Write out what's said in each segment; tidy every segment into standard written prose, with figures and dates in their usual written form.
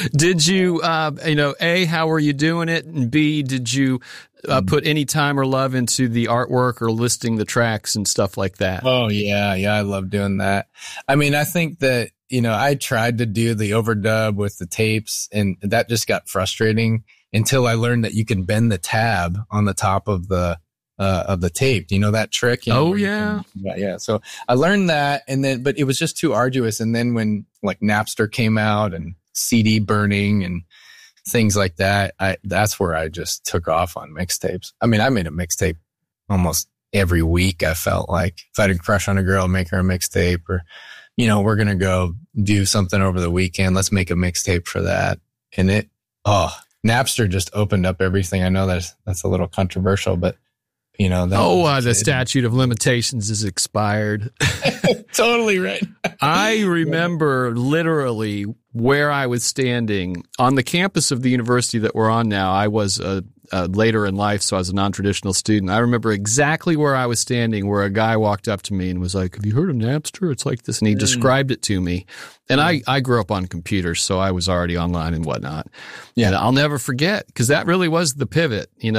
Did you, A, how were you doing it? And B, did you put any time or love into the artwork or listing the tracks and stuff like that? Oh, yeah. Yeah, I love doing that. I mean, I think that, I tried to do the overdub with the tapes, and that just got frustrating until I learned that you can bend the tab on the top of the tape. Do you know that trick? Yeah. Yeah. So I learned that, but it was just too arduous. And then when like Napster came out and CD burning and things like that, that's where I just took off on mixtapes. I mean, I made a mixtape almost every week. I felt like if I had a crush on a girl, make her a mixtape, or, we're going to go do something over the weekend. Let's make a mixtape for that. And Napster just opened up everything. I know that's a little controversial, but the statute of limitations is expired. Totally right. I remember literally where I was standing on the campus of the university that we're on now. I was later in life, so I was a non-traditional student. I remember exactly where I was standing, where a guy walked up to me and was like, "Have you heard of Napster? It's like this." And he described it to me. And I grew up on computers, so I was already online and whatnot. Yeah, and I'll never forget, because that really was the pivot. And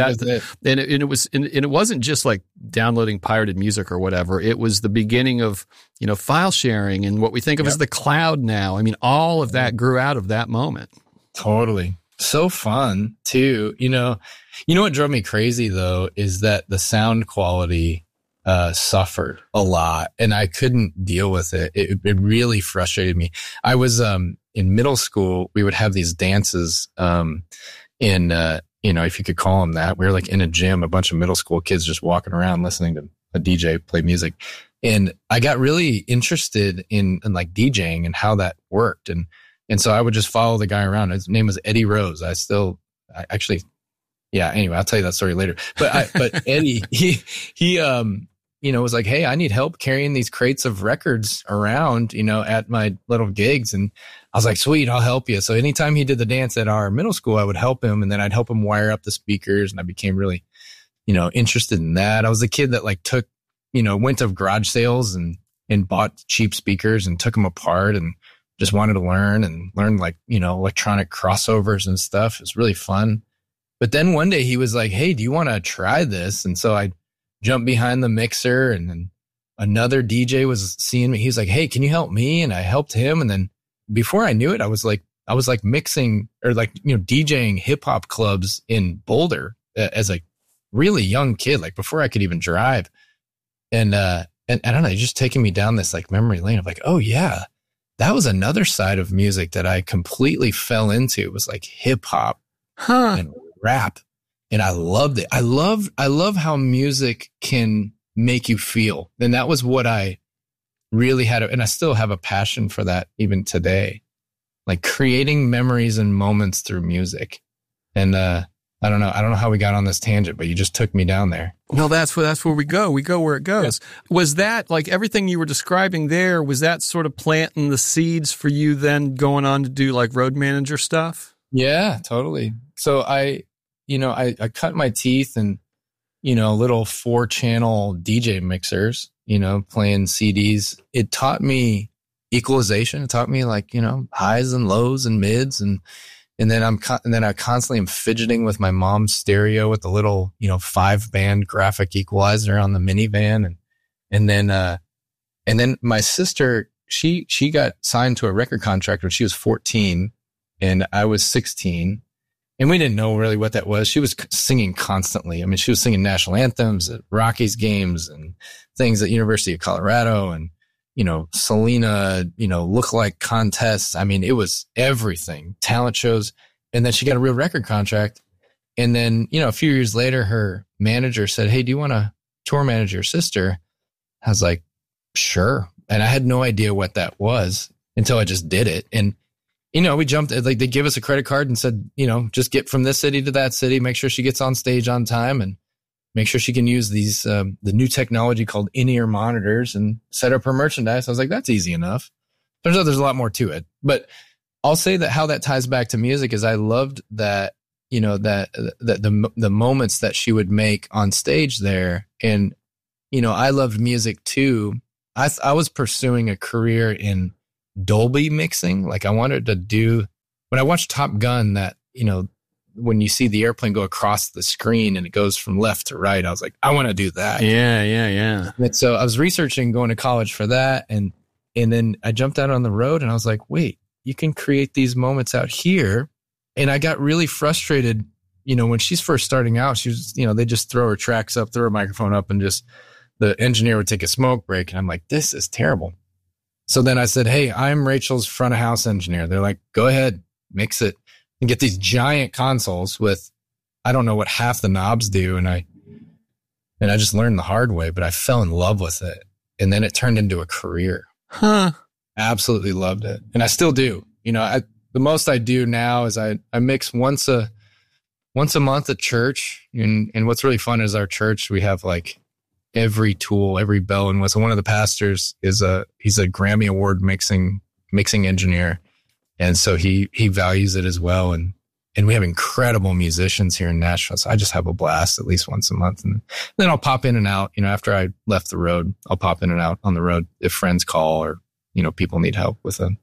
it wasn't just like downloading pirated music or whatever. It was the beginning of file sharing and what we think of as the cloud now. I mean, all of that grew out of that moment. Totally. So fun too. What drove me crazy though is that the sound quality suffered a lot, and I couldn't deal with it. It really frustrated me. I was in middle school. We would have these dances if you could call them that. We were like in a gym, a bunch of middle school kids just walking around listening to a DJ play music. And I got really interested in like DJing and how that worked. And so I would just follow the guy around. His name was Eddie Rose. Anyway, I'll tell you that story later. But Eddie, he was like, "Hey, I need help carrying these crates of records around, at my little gigs." And I was like, "Sweet, I'll help you." So anytime he did the dance at our middle school, I would help him, and then I'd help him wire up the speakers. And I became really, interested in that. I was the kid that like went to garage sales and bought cheap speakers and took them apart and just wanted to learn like, electronic crossovers and stuff. It was really fun. But then one day he was like, "Hey, do you want to try this?" And so I jumped behind the mixer, and then another DJ was seeing me. He was like, "Hey, can you help me?" And I helped him. And then before I knew it, I was like mixing or DJing hip hop clubs in Boulder as a really young kid, like before I could even drive. And I don't know, just taking me down this like memory lane of like, oh yeah, that was another side of music that I completely fell into. It was like hip hop and rap. And I loved it. I love how music can make you feel. And that was what I really had. And I still have a passion for that even today, like creating memories and moments through music. And, I don't know how we got on this tangent, but you just took me down there. Well, that's where we go. We go where it goes. Yeah. Was that like everything you were describing there? Was that sort of planting the seeds for you then going on to do like road manager stuff? Yeah, totally. So I cut my teeth in, little 4-channel DJ mixers, playing CDs. It taught me equalization. It taught me like, highs and lows and mids, and then I constantly am fidgeting with my mom's stereo with the little, 5-band graphic equalizer on the minivan. And then my sister, she got signed to a record contract when she was 14 and I was 16. And we didn't know really what that was. She was singing constantly. I mean, she was singing national anthems at Rockies games and things at University of Colorado and, Selena, look-alike contests. I mean, it was everything, talent shows. And then she got a real record contract. And then, a few years later, her manager said, "Hey, do you want to tour manage your sister?" I was like, "Sure." And I had no idea what that was until I just did it. And, we jumped, like they gave us a credit card and said, just get from this city to that city, make sure she gets on stage on time and make sure she can use these, the new technology called in-ear monitors and set up her merchandise. I was like, that's easy enough. Turns out there's a lot more to it, but I'll say that how that ties back to music is I loved that, the moments that she would make on stage there. And, I loved music too. I was pursuing a career in Dolby mixing. Like I wanted to do when I watched Top Gun, that, when you see the airplane go across the screen and it goes from left to right, I was like, I want to do that. Yeah. And so I was researching going to college for that. And then I jumped out on the road and I was like, wait, you can create these moments out here. And I got really frustrated, when she's first starting out, she was, they just throw her tracks up, throw her microphone up, and just the engineer would take a smoke break. And I'm like, this is terrible. So then I said, hey, I'm Rachel's front of house engineer. They're like, go ahead, mix it. And get these giant consoles with, I don't know what half the knobs do. And I just learned the hard way, but I fell in love with it. And then it turned into a career. Huh. Absolutely loved it. And I still do. The most I do now is I mix once a month at church. And what's really fun is our church, we have like every tool, every bell and whistle. One of the pastors he's a Grammy Award mixing engineer. And so he values it as well. And we have incredible musicians here in Nashville. So I just have a blast at least once a month. And then I'll pop in and out, after I left the road, I'll pop in and out on the road if friends call or, people need help with them.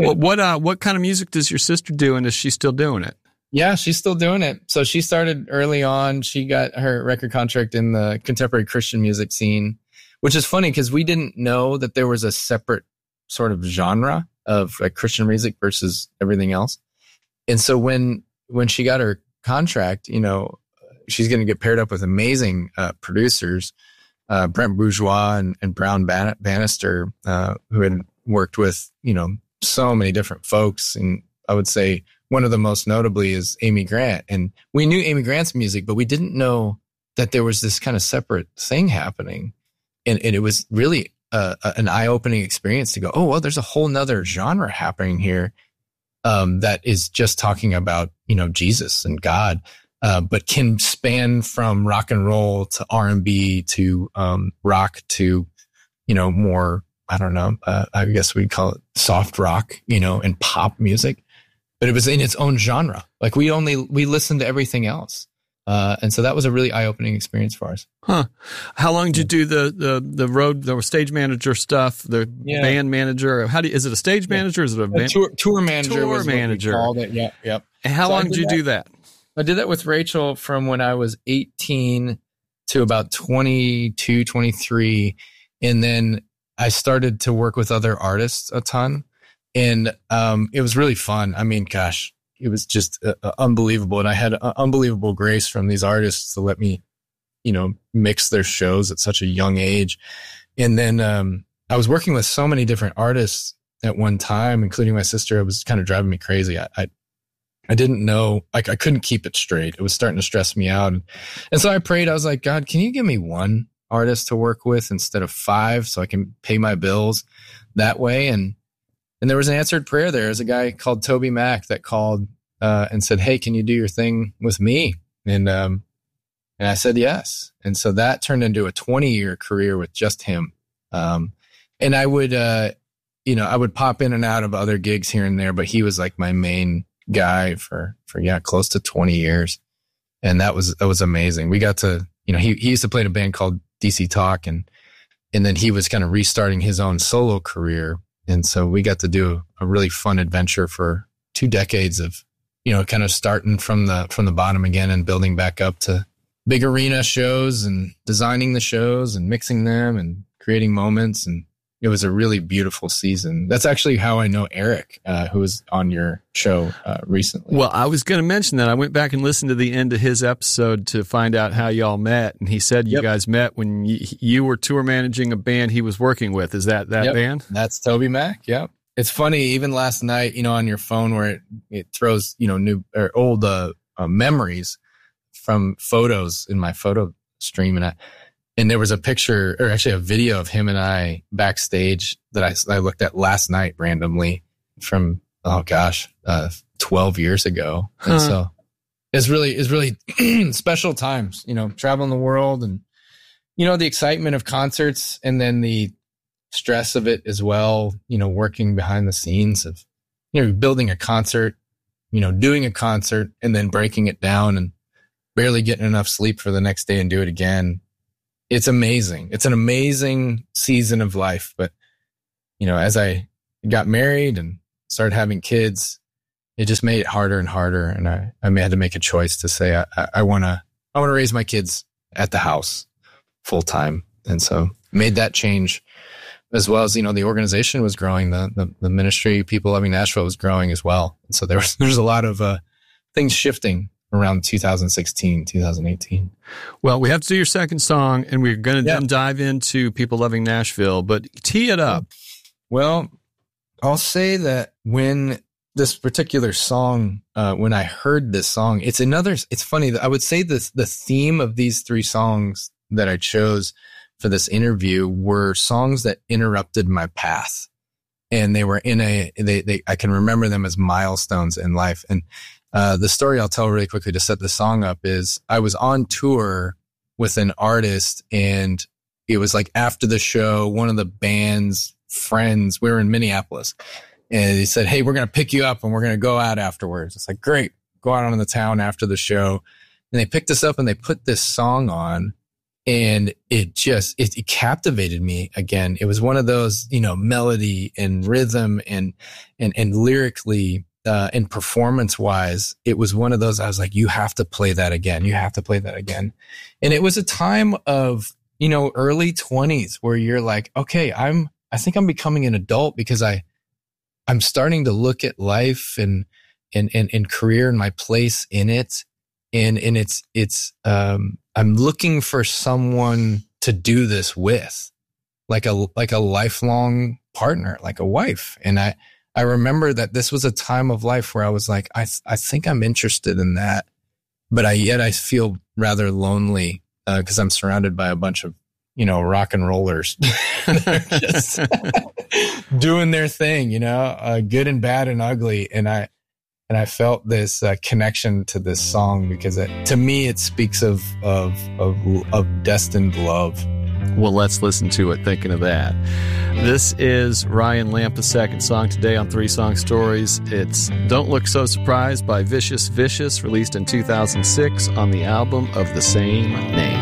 What kind of music does your sister do? And is she still doing it? Yeah, she's still doing it. So she started early on. She got her record contract in the contemporary Christian music scene, which is funny because we didn't know that there was a separate sort of genre of like Christian music versus everything else. And so when she got her contract, she's going to get paired up with amazing producers, Brent Bourgeois and Brown Bannister, who had worked with, so many different folks. And I would say one of the most notably is Amy Grant. And we knew Amy Grant's music, but we didn't know that there was this kind of separate thing happening. And it was really an eye-opening experience to go, oh, well, there's a whole nother genre happening here that is just talking about, Jesus and God, but can span from rock and roll to R&B to rock to, more, I don't know, I guess we'd call it soft rock, and pop music. But it was in its own genre. Like we listened to everything else. And so that was a really eye-opening experience for us. Huh. How long did you do the road, the stage manager stuff, the band manager? Is it a stage manager? Is it a band? Tour manager? Tour manager. Called it. Yep. And how long did you do that? I did that with Rachel from when I was 18 to about 22, 23. And then I started to work with other artists a ton. And it was really fun. I mean, gosh, it was just unbelievable. And I had unbelievable grace from these artists to let me, mix their shows at such a young age. And then I was working with so many different artists at one time, including my sister. It was kind of driving me crazy. I didn't know, I couldn't keep it straight. It was starting to stress me out. And so I prayed. I was like, God, can you give me one artist to work with instead of 5 so I can pay my bills that way? And there was an answered prayer there. There's a guy called Toby Mack that called and said, hey, can you do your thing with me? And I said yes. And so that turned into a 20-year career with just him. And I would, I would pop in and out of other gigs here and there, but he was like my main guy for close to 20 years. And that was amazing. We got to, he used to play in a band called DC Talk, and then he was kind of restarting his own solo career. And so we got to do a really fun adventure for 2 decades of, kind of starting from the bottom again and building back up to big arena shows and designing the shows and mixing them and creating moments. And it was a really beautiful season. That's actually how I know Eric, who was on your show recently. Well, I was going to mention that. I went back and listened to the end of his episode to find out how y'all met. And he said you guys met when you were tour managing a band he was working with. Is that band? That's Toby Mack. Yep. It's funny, even last night, on your phone where it throws, new or old memories from photos in my photo stream. And there was a picture, or actually a video of him and I backstage that I looked at last night randomly from, 12 years ago. And so it's really special times, traveling the world and, the excitement of concerts and then the stress of it as well, working behind the scenes of, building a concert, doing a concert and then breaking it down and barely getting enough sleep for the next day and do it again. It's amazing. It's an amazing season of life. But, as I got married and started having kids, it just made it harder and harder. And I had to make a choice to say, I want to raise my kids at the house full time. And so made that change, as well as, the organization was growing. The ministry, People Loving Nashville, was growing as well. And so there's a lot of things shifting around 2016, 2018. Well, we have to do your second song, and we're going to then dive into People Loving Nashville, but tee it up. Well, I'll say that when this particular song, when I heard this song, it's funny that I would say the theme of these three songs that I chose for this interview were songs that interrupted my path. And they were I can remember them as milestones in life. And the story I'll tell really quickly to set the song up is I was on tour with an artist, and it was like after the show, one of the band's friends, we were in Minneapolis, and he said, "Hey, we're going to pick you up and we're going to go out afterwards." It's like, great, go out on the town after the show. And they picked us up and they put this song on, and it captivated me again. It was one of those, melody and rhythm and lyrically, and performance wise, it was one of those, I was like, you have to play that again. You have to play that again. And it was a time of, early 20s where you're like, okay, I think I'm becoming an adult, because I'm starting to look at life and career and my place in it. And it's I'm looking for someone to do this with, like a lifelong partner, like a wife. And I remember that this was a time of life where I was like, I think I'm interested in that, but I feel rather lonely, because I'm surrounded by a bunch of, rock and rollers. They're just doing their thing, good and bad and ugly. And I felt this connection to this song, because to me it speaks of destined love. Well, let's listen to it thinking of that. This is Ryan Lampa's second song today on Three Song Stories. It's Don't Look So Surprised by Vicious Vicious, released in 2006 on the album of the same name.